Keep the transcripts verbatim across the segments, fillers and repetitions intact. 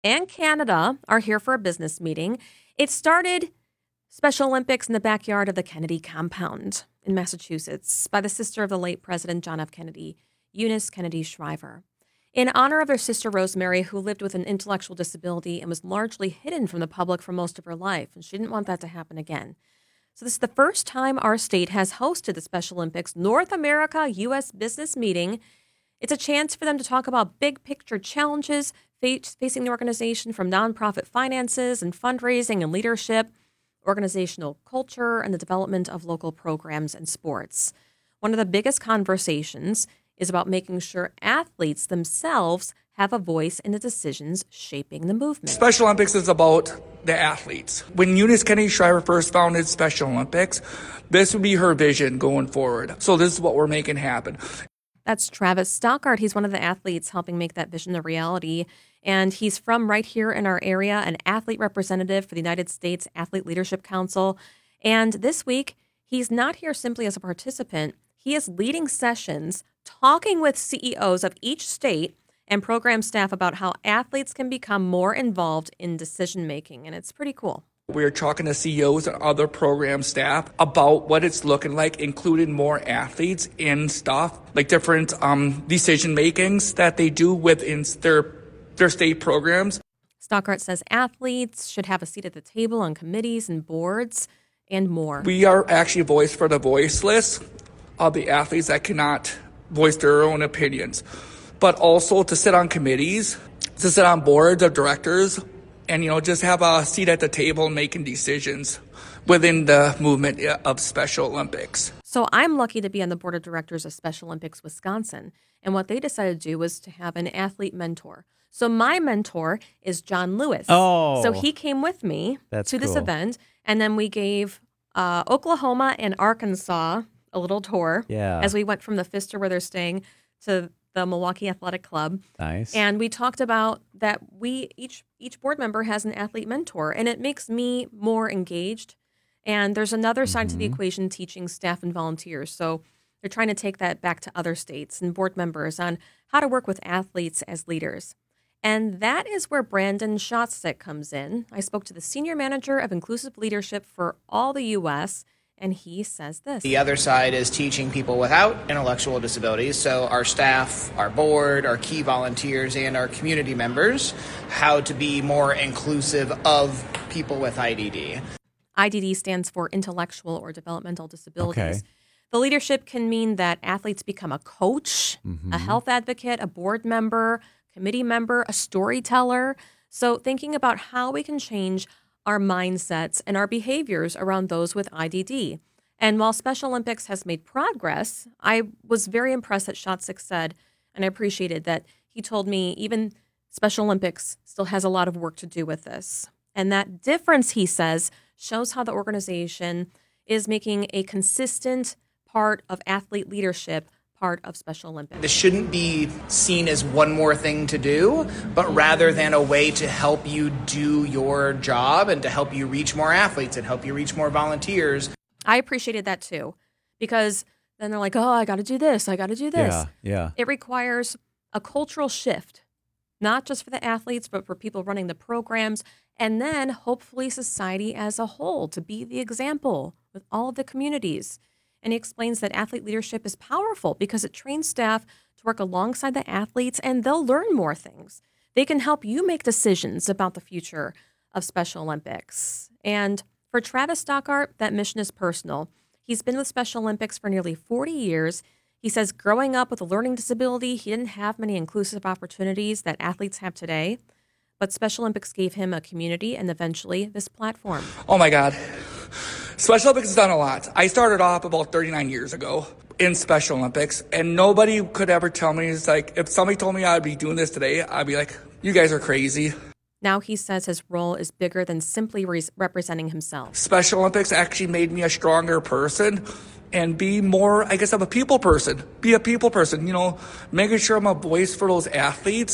and Canada are here for a business meeting. It started Special Olympics in the backyard of the Kennedy compound in Massachusetts by the sister of the late President John F. Kennedy, Eunice Kennedy Shriver, in honor of their sister Rosemary, who lived with an intellectual disability and was largely hidden from the public for most of her life, and she didn't want that to happen again. So this is the first time our state has hosted the Special Olympics North America U S business meeting. It's a chance for them to talk about big picture challenges facing the organization, from nonprofit finances and fundraising and leadership, organizational culture, and the development of local programs and sports. One of the biggest conversations is about making sure athletes themselves have a voice in the decisions shaping the movement. Special Olympics is about the athletes. When Eunice Kennedy Shriver first founded Special Olympics, this would be her vision going forward. So this is what we're making happen. That's Travis Stockart. He's one of the athletes helping make that vision a reality. And he's from right here in our area, an athlete representative for the United States Athlete Leadership Council. And this week, he's not here simply as a participant. He is leading sessions, talking with C E Os of each state and program staff about how athletes can become more involved in decision-making. And it's pretty cool. We're talking to C E Os and other program staff about what it's looking like, including more athletes in stuff, like different um, decision makings that they do within their their state programs. Stockart says athletes should have a seat at the table on committees and boards and more. We are actually a voice for the voiceless, of the athletes that cannot voice their own opinions, but also to sit on committees, to sit on boards of directors, and, you know, just have a seat at the table making decisions within the movement of Special Olympics. So I'm lucky to be on the board of directors of Special Olympics Wisconsin. And what they decided to do was to have an athlete mentor. So my mentor is John Lewis. Oh. So he came with me That's to this cool. event. And then we gave uh, Oklahoma and Arkansas a little tour Yeah. as we went from the Pfister, where they're staying, to the Milwaukee Athletic Club. Nice. And we talked about that we each each board member has an athlete mentor, and it makes me more engaged. And there's another side Mm-hmm. to the equation, teaching staff and volunteers. So they're trying to take that back to other states and board members on how to work with athletes as leaders. And that is where Brandon Shostak comes in. I spoke to the senior manager of inclusive leadership for all the U S, and he says this. The other side is teaching people without intellectual disabilities, so our staff, our board, our key volunteers, and our community members, how to be more inclusive of people with I D D. I D D stands for intellectual or developmental disabilities. Okay. The leadership can mean that athletes become a coach, Mm-hmm. a health advocate, a board member, committee member, a storyteller. So thinking about how we can change our mindsets and our behaviors around those with I D D. And while Special Olympics has made progress, I was very impressed that Shostak said, and I appreciated that he told me even Special Olympics still has a lot of work to do with this. And that difference, he says, shows how the organization is making a consistent part of athlete leadership part of Special Olympics. This shouldn't be seen as one more thing to do, but rather than a way to help you do your job and to help you reach more athletes and help you reach more volunteers. I appreciated that too, because then they're like, oh, I got to do this, I got to do this. Yeah, yeah. It requires a cultural shift, not just for the athletes, but for people running the programs, and then hopefully society as a whole to be the example with all of the communities. And he explains that athlete leadership is powerful because it trains staff to work alongside the athletes, and they'll learn more things. They can help you make decisions about the future of Special Olympics. And for Travis Stockart, that mission is personal. He's been with Special Olympics for nearly forty years. He says growing up with a learning disability, he didn't have many inclusive opportunities that athletes have today. But Special Olympics gave him a community and eventually this platform. Oh my God. Special Olympics has done a lot. I started off about thirty-nine years ago in Special Olympics, and nobody could ever tell me, it's like, if somebody told me I'd be doing this today, I'd be like, you guys are crazy. Now he says his role is bigger than simply re- representing himself. Special Olympics actually made me a stronger person and be more, I guess I'm a people person, be a people person, you know, making sure I'm a voice for those athletes.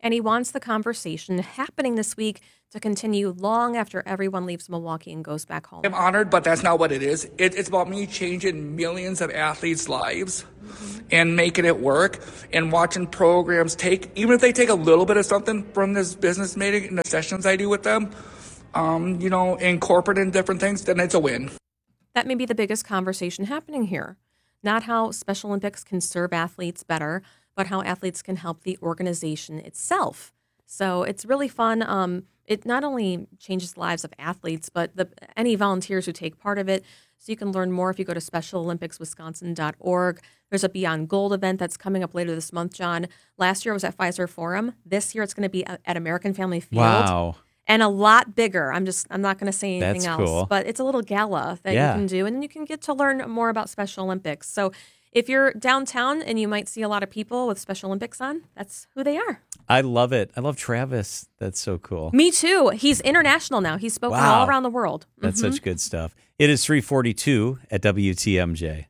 and he wants the conversation happening this week to continue long after everyone leaves Milwaukee and goes back home. I'm honored, but that's not what it is. It, it's about me changing millions of athletes' lives mm-hmm. and making it work and watching programs take, even if they take a little bit of something from this business meeting and the sessions I do with them, um, you know, incorporate in different things, then it's a win. That may be the biggest conversation happening here. Not how Special Olympics can serve athletes better, but how athletes can help the organization itself. So it's really fun. Um, it not only changes the lives of athletes, but the, any volunteers who take part of it. So you can learn more if you go to special olympics wisconsin dot org. There's a Beyond Gold event that's coming up later this month, John. Last year it was at Pfizer Forum. This year it's going to be at American Family Field. Wow. And a lot bigger. I'm just, I'm not going to say anything That's else. Cool. But it's a little gala that yeah. you can do. And then you can get to learn more about Special Olympics. So if you're downtown and you might see a lot of people with Special Olympics on, that's who they are. I love it. I love Travis. That's so cool. Me too. He's international now. He's spoken wow. all around the world. That's mm-hmm. such good stuff. It is three forty-two at W T M J.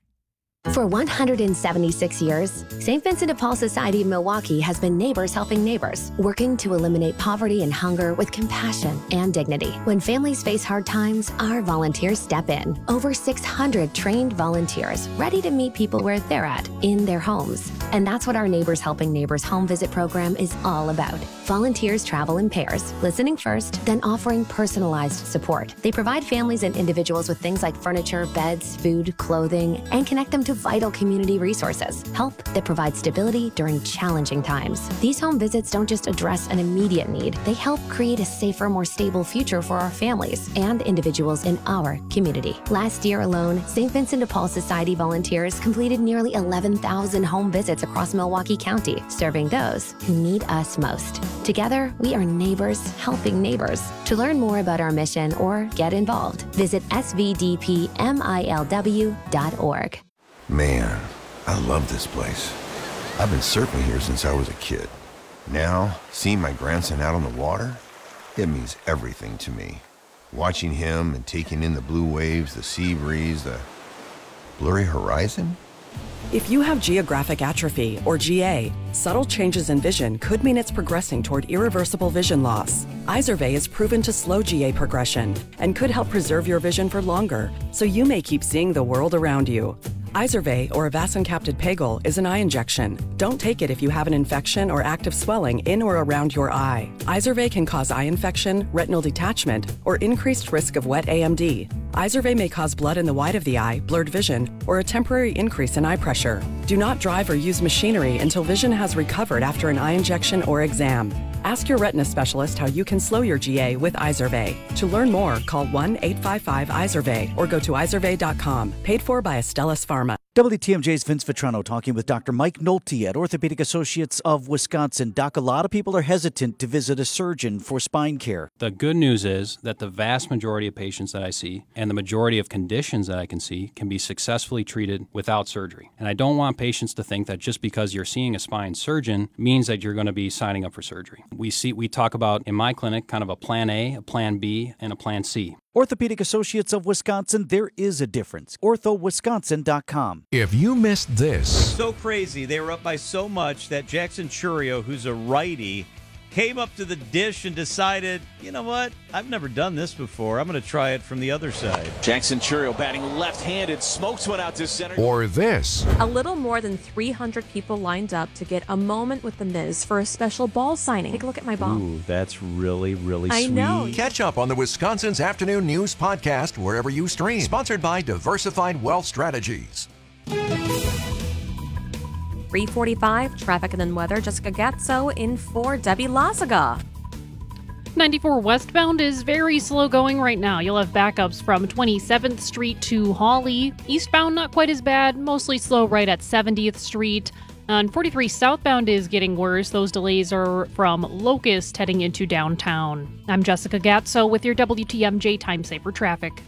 For one hundred seventy-six years, Saint Vincent de Paul Society of Milwaukee has been neighbors helping neighbors, working to eliminate poverty and hunger with compassion and dignity. When families face hard times, our volunteers step in. Over six hundred trained volunteers ready to meet people where they're at, in their homes. And that's what our Neighbors Helping Neighbors home visit program is all about. Volunteers travel in pairs, listening first, then offering personalized support. They provide families and individuals with things like furniture, beds, food, clothing, and connect them to vital community resources, help that provides stability during challenging times. These home visits don't just address an immediate need, they help create a safer, more stable future for our families and individuals in our community. Last year alone, Saint Vincent de Paul Society volunteers completed nearly eleven thousand home visits across Milwaukee County, serving those who need us most. Together, we are neighbors helping neighbors. To learn more about our mission or get involved, visit S V D P M I L W dot org. Man, I love this place. I've been surfing here since I was a kid. Now, seeing my grandson out on the water, it means everything to me. Watching him and taking in the blue waves, the sea breeze, the blurry horizon. If you have geographic atrophy, or G A, subtle changes in vision could mean it's progressing toward irreversible vision loss. Izervay is proven to slow G A progression and could help preserve your vision for longer, so you may keep seeing the world around you. Izervay, or avacincaptad pegol, is an eye injection. Don't take it if you have an infection or active swelling in or around your eye. Izervay can cause eye infection, retinal detachment, or increased risk of wet A M D. Izervay may cause blood in the white of the eye, blurred vision, or a temporary increase in eye pressure. Do not drive or use machinery until vision has recovered after an eye injection or exam. Ask your retina specialist how you can slow your G A with Izervay. To learn more, call one eight five five Izervay or go to izervay dot com. Paid for by Astellas Pharma. W T M J's Vince Vitrano talking with Doctor Mike Nolte at Orthopedic Associates of Wisconsin. Doc, a lot of people are hesitant to visit a surgeon for spine care. The good news is that the vast majority of patients that I see and the majority of conditions that I can see can be successfully treated without surgery. And I don't want patients to think that just because you're seeing a spine surgeon means that you're going to be signing up for surgery. We see, we talk about in my clinic kind of a plan A, a plan B, and a plan C. Orthopedic Associates of Wisconsin, there is a difference. ortho wisconsin dot com. If you missed this. So crazy. They were up by so much that Jackson Churio, who's a righty, came up to the dish and decided, you know what? I've never done this before. I'm going to try it from the other side. Jackson Churio batting left-handed, smokes one out to center. Or this. A little more than three hundred people lined up to get a moment with The Miz for a special ball signing. Take a look at my ball. Ooh, that's really, really I sweet. know. Catch up on the Wisconsin's Afternoon News podcast wherever you stream. Sponsored by Diversified Wealth Strategies. three forty-five, traffic and then weather. Jessica Gatso in for Debbie Lazaga. ninety-four westbound is very slow going right now. You'll have backups from twenty-seventh Street to Hawley. Eastbound, not quite as bad, mostly slow right at seventieth Street. And forty-three southbound is getting worse. Those delays are from Locust heading into downtown. I'm Jessica Gatso with your W T M J Time Saver Traffic.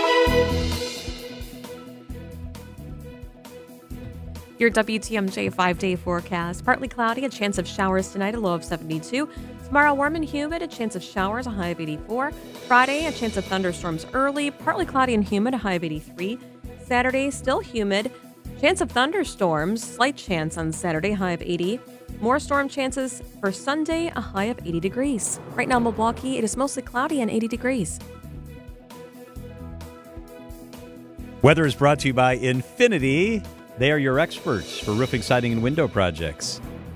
Your W T M J five-day forecast. Partly cloudy, a chance of showers tonight, a low of seventy-two. Tomorrow, warm and humid, a chance of showers, a high of eighty-four. Friday, a chance of thunderstorms early, partly cloudy and humid, a high of eighty-three. Saturday, still humid, chance of thunderstorms, slight chance on Saturday, high of eighty. More storm chances for Sunday, a high of eighty degrees. Right now in Milwaukee, it is mostly cloudy and eighty degrees. Weather is brought to you by Infinity. They are your experts for roofing, siding, and window projects.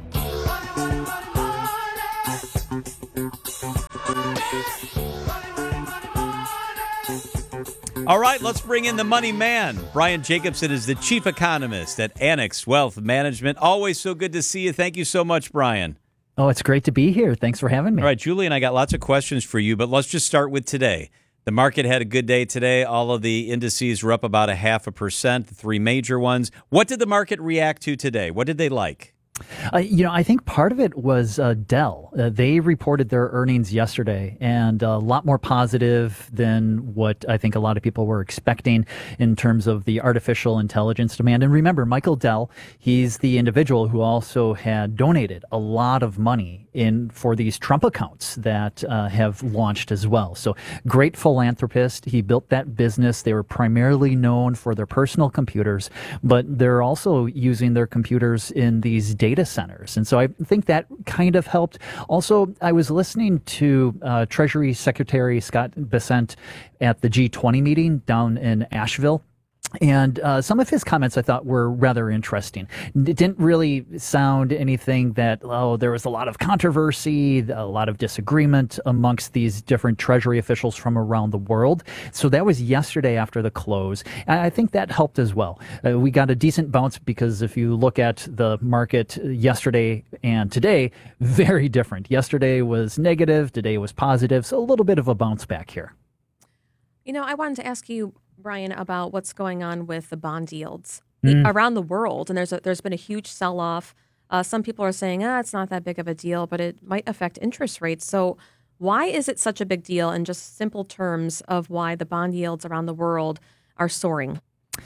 All right, let's bring in the money man. Brian Jacobson is the chief economist at Annex Wealth Management. Always so good to see you. Thank you so much, Brian. Oh, it's great to be here. Thanks for having me. All right, Julie and I got lots of questions for you, but let's just start with today. The market had a good day today. All of the indices were up about a half a percent, the three major ones. What did the market react to today? What did they like? Uh, you know, I think part of it was uh, Dell. Uh, they reported their earnings yesterday, and a lot more positive than what I think a lot of people were expecting in terms of the artificial intelligence demand. And remember, Michael Dell, he's the individual who also had donated a lot of money in for these Trump accounts that uh, have launched as well. So great philanthropist. He built that business. They were primarily known for their personal computers, but they're also using their computers in these data centers. And so I think that kind of helped. Also, I was listening to uh, Treasury Secretary Scott Bessent at the G twenty meeting down in Asheville. And uh, some of his comments I thought were rather interesting. It didn't really sound anything that, oh, there was a lot of controversy, a lot of disagreement amongst these different Treasury officials from around the world. So that was yesterday after the close. And I think that helped as well. Uh, we got a decent bounce because if you look at the market yesterday and today, very different. Yesterday was negative, today was positive. So a little bit of a bounce back here. You know, I wanted to ask you, Brian, about what's going on with the bond yields Mm. around the world. And there's a, there's been a huge sell-off. Uh, some people are saying, ah, it's not that big of a deal, but it might affect interest rates. So why is it such a big deal in just simple terms of why the bond yields around the world are soaring?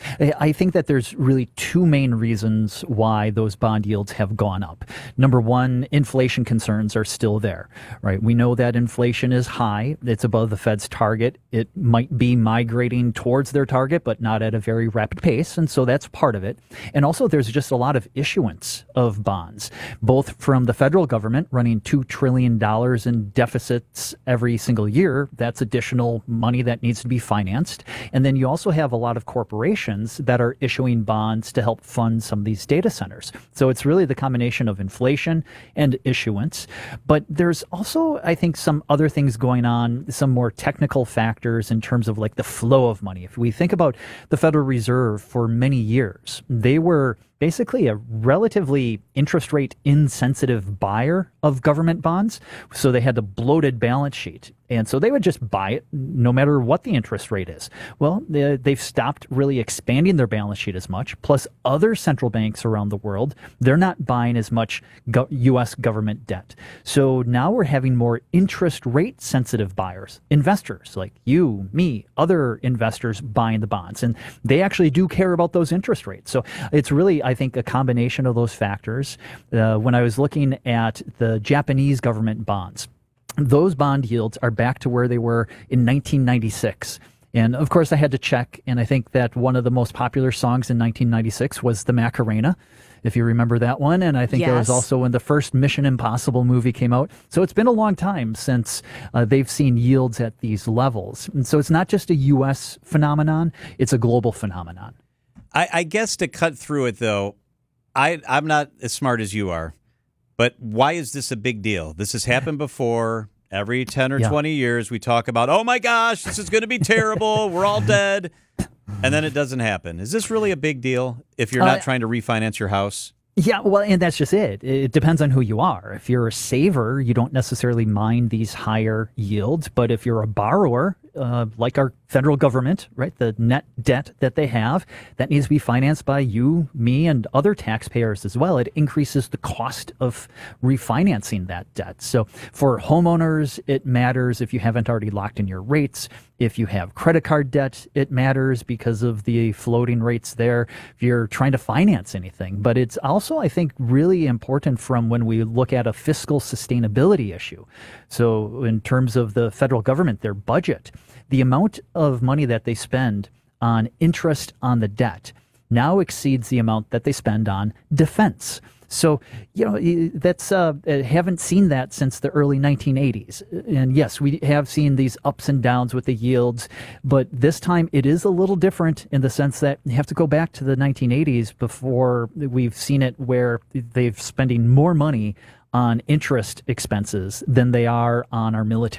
I think that there's really two main reasons why those bond yields have gone up. Number one, inflation concerns are still there, right? We know that inflation is high. It's above the Fed's target. It might be migrating towards their target, but not at a very rapid pace. And so that's part of it. And also there's just a lot of issuance of bonds, both from the federal government running two trillion dollars in deficits every single year. That's additional money that needs to be financed. And then you also have a lot of corporations that are issuing bonds to help fund some of these data centers. So it's really the combination of inflation and issuance. But there's also, I think, some other things going on, some more technical factors in terms of like the flow of money. If we think about the Federal Reserve for many years, they were basically a relatively interest rate insensitive buyer of government bonds. So they had the bloated balance sheet. And so they would just buy it no matter what the interest rate is. Well, they, they've stopped really expanding their balance sheet as much. Plus, other central banks around the world, they're not buying as much go- U S government debt. So now we're having more interest rate sensitive buyers, investors like you, me, other investors buying the bonds. And they actually do care about those interest rates. So it's really, I think, a combination of those factors. Uh, when I was looking at the Japanese government bonds, those bond yields are back to where they were in nineteen ninety-six. And of course, I had to check. And I think that one of the most popular songs in nineteen ninety-six was the Macarena, if you remember that one. And I think that was Yes. also when the first Mission Impossible movie came out. So it's been a long time since uh, they've seen yields at these levels. And so it's not just a U S phenomenon, it's a global phenomenon. I, I guess to cut through it, though, I, I'm not as smart as you are. But why is this a big deal? This has happened before. Every ten or Yeah. twenty years, we talk about, oh, my gosh, this is going to be terrible. We're all dead. And then it doesn't happen. Is this really a big deal if you're not Uh, trying to refinance your house? Yeah, well, and that's just it. It depends on who you are. If you're a saver, you don't necessarily mind these higher yields. But if you're a borrower, uh, like our federal government, right, the net debt that they have, that needs to be financed by you, me, and other taxpayers as well. It increases the cost of refinancing that debt. So for homeowners, it matters if you haven't already locked in your rates. If you have credit card debt, it matters because of the floating rates there if you're trying to finance anything. But it's also, I think, really important from when we look at a fiscal sustainability issue. So in terms of the federal government, their budget, the amount of money that they spend on interest on the debt now exceeds the amount that they spend on defense. So, you know, that's uh, haven't seen that since the early nineteen eighties. And yes, we have seen these ups and downs with the yields, but this time it is a little different in the sense that you have to go back to the nineteen eighties before we've seen it where they're spending more money on interest expenses than they are on our military.